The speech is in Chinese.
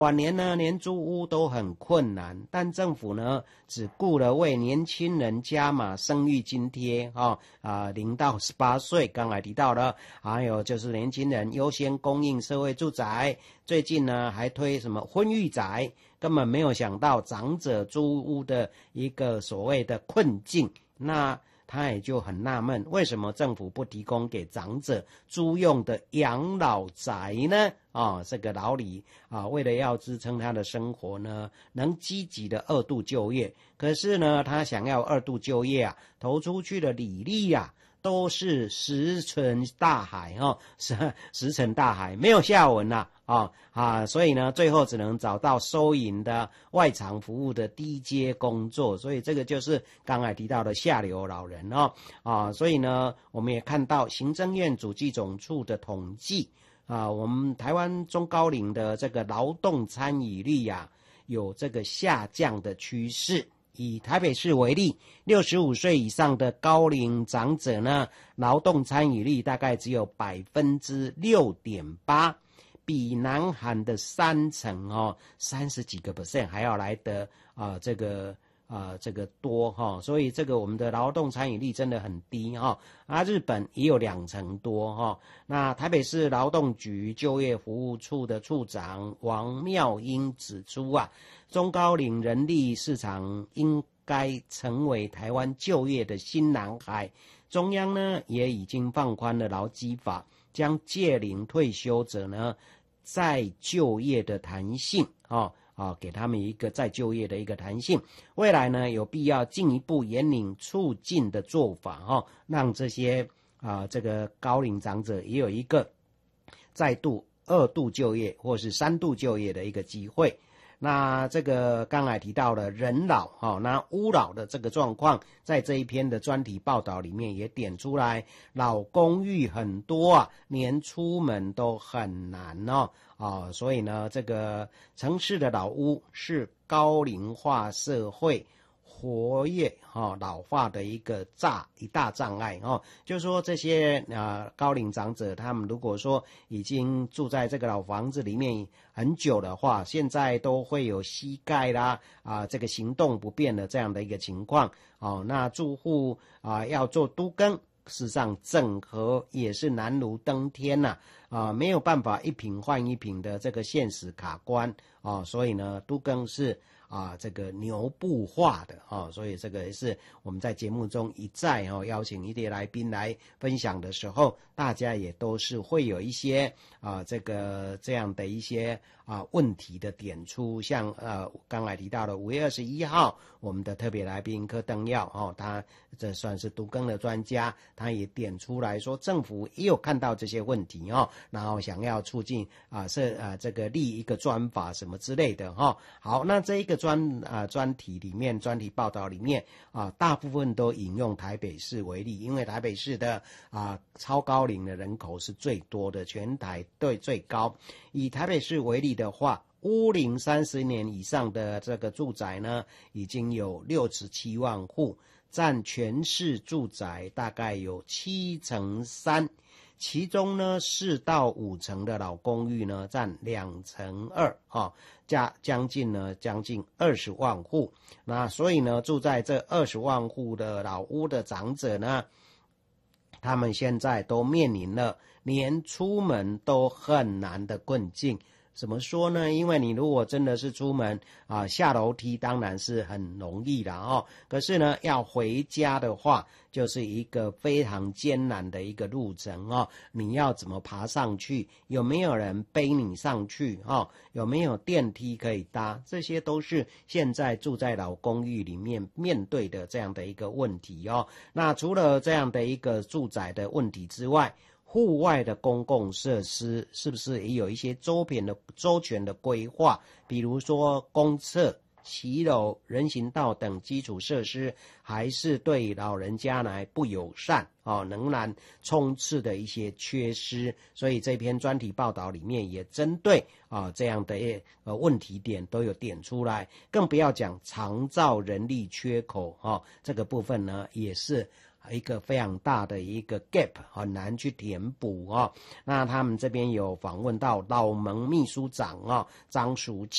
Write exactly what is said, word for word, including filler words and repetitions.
晚年呢，连租屋都很困难，但政府呢只顾了为年轻人加码生育津贴，哈啊，零到十八岁，刚才提到了，还有就是年轻人优先供应社会住宅，最近呢还推什么婚育宅，根本没有想到长者租屋的一个所谓的困境，那他也就很纳闷，为什么政府不提供给长者租用的养老宅呢？啊，这个老李啊，为了要支撑他的生活呢，能积极的二度就业，可是呢，他想要二度就业啊，投出去的履历啊，都是石沉大海哈、哦，石石沉大海，没有下文啦啊啊，所以呢，最后只能找到收银的外场服务的低阶工作，所以这个就是刚才提到的下流老人哦啊，所以呢，我们也看到行政院主计总处的统计啊，我们台湾中高龄的这个劳动参与率呀、啊，有这个下降的趋势。以台北市为例，六十五岁以上的高龄长者呢，劳动参与率大概只有百分之六点八，比南韩的三成哦，三十几个 percent 还要来得啊、呃、这个啊、呃、这个多哈、哦，所以这个我们的劳动参与率真的很低哈、哦。啊，日本也有两成多哈、哦。那台北市劳动局就业服务处的处长王妙英指出啊。中高龄人力市场应该成为台湾就业的新蓝海。中央呢也已经放宽了劳基法，将届龄退休者呢再就业的弹性啊啊，给他们一个再就业的一个弹性。未来呢有必要进一步引领促进的做法哈，让这些啊这个高龄长者也有一个再度二度就业或是三度就业的一个机会。那这个刚才提到了人老哈、哦，那屋老的这个状况，在这一篇的专题报道里面也点出来，老公寓很多啊，连出门都很难哦啊、哦，所以呢，这个城市的老屋是高龄化社会活跃哈、哦、老化的一个障一大障碍哦，就是说这些啊、呃、高龄长者，他们如果说已经住在这个老房子里面很久的话，现在都会有膝盖啦啊、呃、这个行动不便的这样的一个情况哦，那住户啊、呃、要做都更，事实上整合也是难如登天呐啊、呃，没有办法一坪换一坪的这个现实卡关啊、哦，所以呢都更是。啊，这个牛步化的啊、哦，所以这个也是我们在节目中一再哦邀请一些来宾来分享的时候，大家也都是会有一些啊这个这样的一些啊问题的点出，像呃刚才提到的五月二十一号我们的特别来宾柯登耀哦，他这算是都更的专家，他也点出来说政府也有看到这些问题哦，然后想要促进啊是啊这个立一个专法什么之类的哈、哦。好，那这一个。专啊专题里面专题报道里面啊，大部分都引用台北市为例，因为台北市的啊超高龄的人口是最多的，全台对最高。以台北市为例的话，屋龄三十年以上的这个住宅呢，已经有六十七万户，占全市住宅大概有七成三。其中呢，四到五成的老公寓呢，占两成二，哈，加将近呢，将近二十万户。那所以呢，住在这二十万户的老屋的长者呢，他们现在都面临了连出门都很难的困境。怎么说呢？因为你如果真的是出门啊，下楼梯当然是很容易的哦。可是呢，要回家的话，就是一个非常艰难的一个路程哦。你要怎么爬上去？有没有人背你上去？哦，有没有电梯可以搭？这些都是现在住在老公寓里面面对的这样的一个问题哦。那除了这样的一个住宅的问题之外，户外的公共设施是不是也有一些周边的周全的规划？比如说公厕、骑楼、人行道等基础设施，还是对老人家来不友善哦，仍然充斥的一些缺失。所以这篇专题报道里面也针对啊这样的呃问题点都有点出来，更不要讲长照人力缺口哦，这个部分呢也是一个非常大的一个 gap， 很难去填补哦。那他们这边有访问到老盟秘书长哦张淑